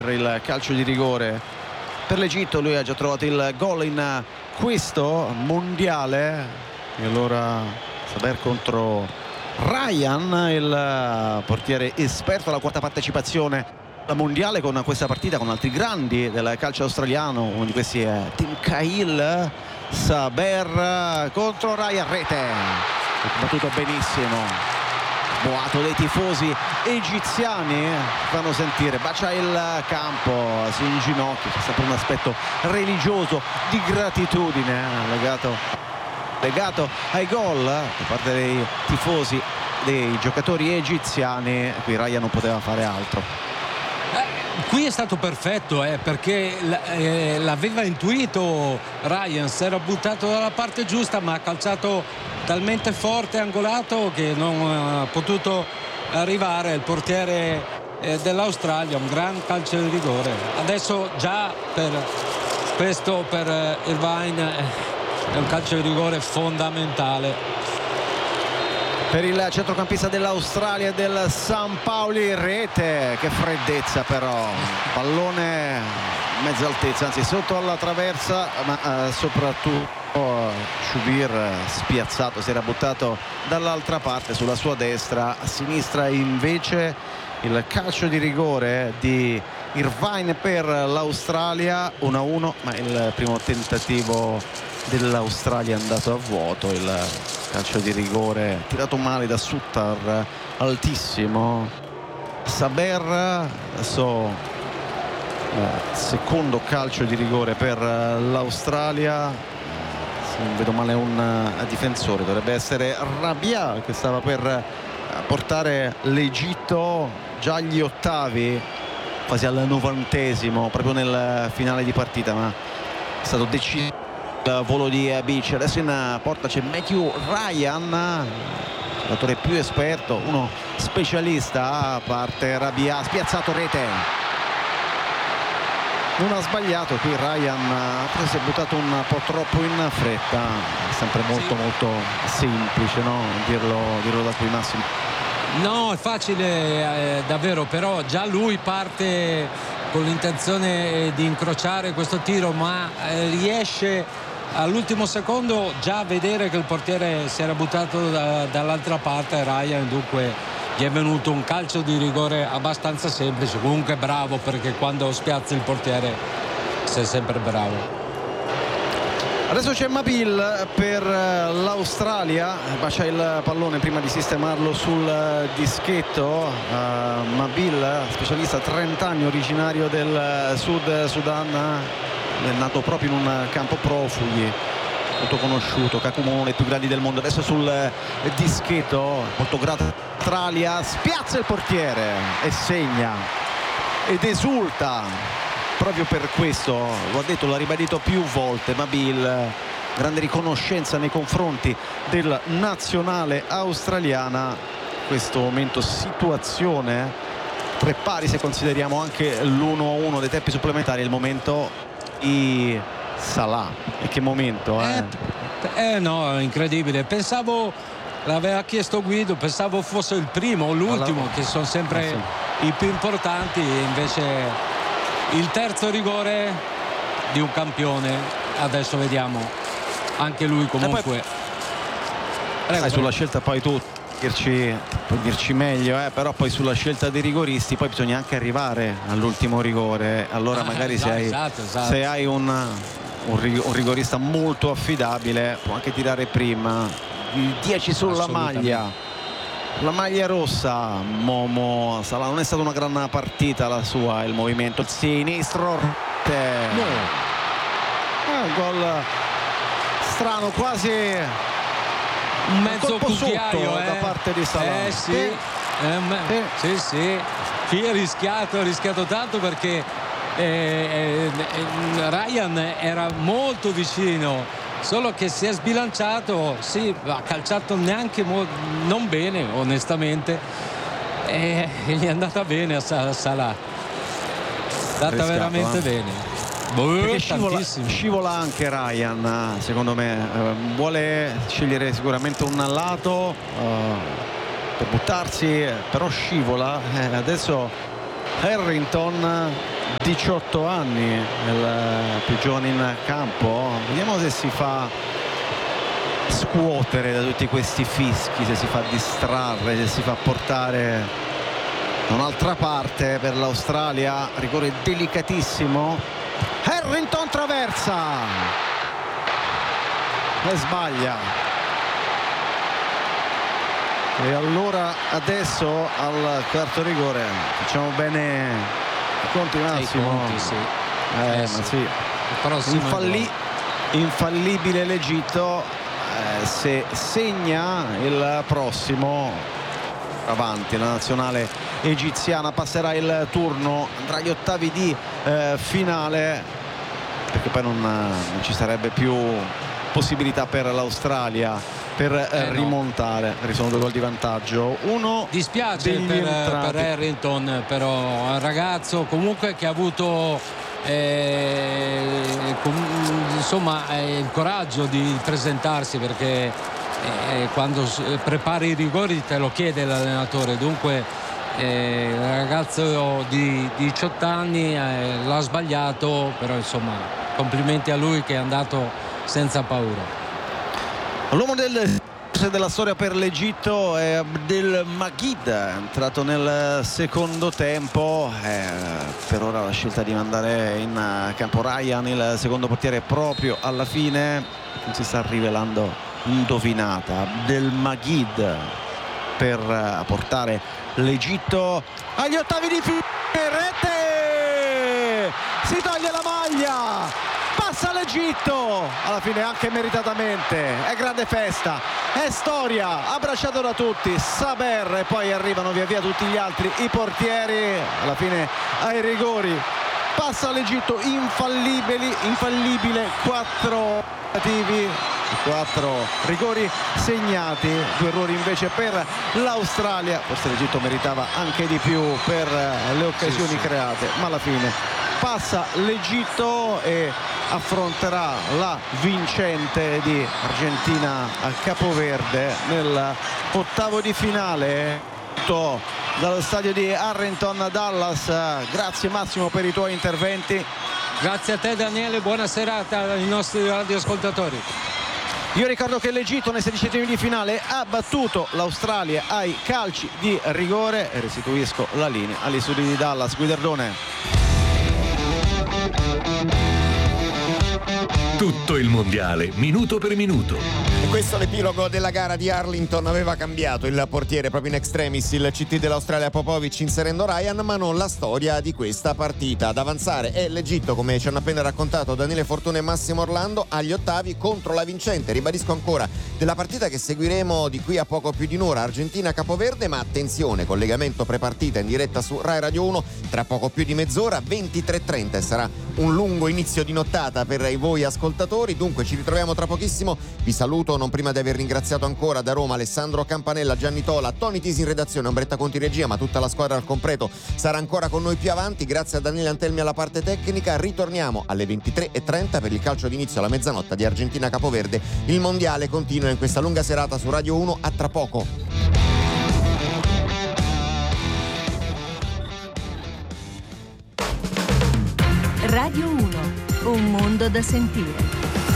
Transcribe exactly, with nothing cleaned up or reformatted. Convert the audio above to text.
il calcio di rigore per l'Egitto. Lui ha già trovato il gol in questo mondiale e allora Saber contro Ryan, il portiere esperto, alla quarta partecipazione al mondiale con questa partita, con altri grandi del calcio australiano. Uno di questi è Tim Cahill. Saber contro Ryan, rete, battuto benissimo. Boato dei tifosi egiziani fanno sentire, bacia il campo, si inginocchia. C'è sempre un aspetto religioso di gratitudine legato, legato ai gol da parte dei tifosi, dei giocatori egiziani. Qui Ryan non poteva fare altro. Eh, qui è stato perfetto eh, perché eh, l'aveva intuito Ryan, si era buttato dalla parte giusta ma ha calciato talmente forte, angolato, che non ha potuto arrivare il portiere eh, dell'Australia. Un gran calcio di rigore. Adesso già per questo, per eh, Irvine eh, è un calcio di rigore fondamentale. Per il centrocampista dell'Australia e del San Paoli, rete. Che freddezza però, pallone mezza altezza, anzi sotto alla traversa, ma eh, soprattutto Shubir spiazzato, si era buttato dall'altra parte sulla sua destra. A sinistra invece il calcio di rigore di Irvine per l'Australia. Uno a uno, ma il primo tentativo dell'Australia è andato a vuoto. Il calcio di rigore tirato male da Sutter, altissimo. Saber adesso eh, secondo calcio di rigore per l'Australia. Se non vedo male un difensore, dovrebbe essere Rabia, che stava per portare l'Egitto già agli ottavi, quasi al novantesimo, proprio nel finale di partita, ma è stato deciso il volo di Beach. Adesso in porta c'è Matthew Ryan, giocatore più esperto, uno specialista. Parte Rabia, spiazzato, rete. Non ha sbagliato qui Ryan, però si è buttato un po' troppo in fretta. È sempre molto sì. molto semplice, no? Dirlo, dirlo da qui, Massimo. No, è facile eh, davvero, però già lui parte con l'intenzione di incrociare questo tiro, ma eh, riesce all'ultimo secondo già a vedere che il portiere si era buttato da, dall'altra parte, Ryan, dunque gli è venuto un calcio di rigore abbastanza semplice. Comunque bravo, perché quando spiazza il portiere sei sempre bravo. Adesso c'è Mabil per l'Australia, bacia il pallone prima di sistemarlo sul dischetto. uh, Mabil, specialista, trenta anni, originario del Sud Sudan, è nato proprio in un campo profughi molto conosciuto, Kakumo, uno dei più grandi del mondo. Adesso sul dischetto, molto grato, Australia, spiazza il portiere e segna ed esulta. Proprio per questo, lo ha detto, l'ha ribadito più volte Mabil, grande riconoscenza nei confronti del nazionale australiana. Questo momento situazione tre pari, se consideriamo anche l'uno a uno dei tempi supplementari. È il momento di Salah. E che momento, eh? Eh, eh no, incredibile. Pensavo, l'aveva chiesto Guido, pensavo fosse il primo o l'ultimo, che sono sempre eh sì. i più importanti, invece il terzo rigore di un campione. Adesso vediamo anche lui comunque. Poi, prego, sai, sulla scelta poi tu dirci, puoi dirci meglio, eh? Però poi sulla scelta dei rigoristi poi bisogna anche arrivare all'ultimo rigore. Allora ah, magari esatto, se hai, esatto, esatto. Se hai un, un rigorista molto affidabile può anche tirare prima. Il dieci sulla maglia, la maglia rossa. Momo Salah, non è stata una gran partita la sua, il movimento sinistro, no. eh, un gol strano, quasi un mezzo cucchiaio eh. da parte di Salah. Eh sì, eh, eh, sì, sì. Qui è rischiato, ha rischiato tanto, perché eh, eh, Ryan era molto vicino, solo che si è sbilanciato. Sì, ha calciato neanche non bene, onestamente, e gli è andata bene a Salah, è andata veramente eh. bene. Boh, scivola, scivola anche Ryan, secondo me. eh, vuole scegliere sicuramente un lato eh, per buttarsi, però scivola. eh, adesso Harrington diciotto anni, il più giovane in campo. Vediamo se si fa scuotere da tutti questi fischi, se si fa distrarre, se si fa portare da un'altra parte per l'Australia. Rigore delicatissimo. Harrington traversa e sbaglia, e allora adesso al quarto rigore facciamo bene i conti Massimo. Conti, sì. eh, Eh, ma sì. sì. Infalli- infallibile l'Egitto, eh, se segna il prossimo avanti la nazionale egiziana passerà il turno, andrà agli ottavi di eh, finale, perché poi non, non ci sarebbe più possibilità per l'Australia per eh, Eh, no. rimontare. Sono due gol di vantaggio, uno Dispiace degli per, entrati. per Harrington, però un ragazzo comunque che ha avuto eh, com- insomma eh, il coraggio di presentarsi, perché eh, quando s- prepari i rigori te lo chiede l'allenatore. Dunque eh, il ragazzo di diciotto anni eh, l'ha sbagliato, però insomma complimenti a lui che è andato senza paura. L'uomo del della storia per l'Egitto è Abdelmajid, entrato nel secondo tempo. Eh, per ora la scelta di mandare in campo Ryan, il secondo portiere, proprio alla fine non si sta rivelando indovinata. Abdelmajid per uh, portare l'Egitto agli ottavi di finale. Rete, si toglie la maglia, passa l'Egitto, alla fine anche meritatamente. È grande festa, è storia, abbracciato da tutti. Saber, e poi arrivano via via tutti gli altri, i portieri. Alla fine ai rigori passa l'Egitto, infallibili, infallibile. Quattro tentativi, quattro rigori segnati, due errori invece per l'Australia. Forse l'Egitto meritava anche di più per le occasioni sì, sì. create, ma alla fine passa l'Egitto e affronterà la vincente di Argentina a Capoverde nell'ottavo di finale. Tutto dallo stadio di Harrington, Dallas. Grazie Massimo per i tuoi interventi. Grazie a te Daniele, buona serata ai nostri radioascoltatori. Io ricordo che l'Egitto nei sedicesimi di finale ha battuto l'Australia ai calci di rigore, e restituisco la linea agli studi di Dallas. Guidardone. Tutto il mondiale, minuto per minuto. E questo l'epilogo della gara di Harrington. Aveva cambiato il portiere proprio in extremis, il C T dell'Australia Popovic, inserendo Ryan, ma non la storia di questa partita. Ad avanzare è l'Egitto, come ci hanno appena raccontato Daniele Fortuna e Massimo Orlando, agli ottavi contro la vincente, ribadisco ancora, della partita che seguiremo di qui a poco più di un'ora, Argentina-Capoverde. Ma attenzione, collegamento prepartita in diretta su Rai Radio uno tra poco più di mezz'ora, ventitré e trenta, e sarà un lungo inizio di nottata per voi ascoltatori. Dunque ci ritroviamo tra pochissimo. Vi saluto non prima di aver ringraziato ancora da Roma Alessandro Campanella, Gianni Tola, Toni Tisi in redazione, Ombretta Conti regia, ma tutta la squadra al completo sarà ancora con noi più avanti. Grazie a Daniele Antelmi alla parte tecnica. Ritorniamo alle ventitré e trenta per il calcio d'inizio alla mezzanotte di Argentina Capoverde. Il mondiale continua in questa lunga serata su Radio uno. A tra poco. Radio uno, un mondo da sentire.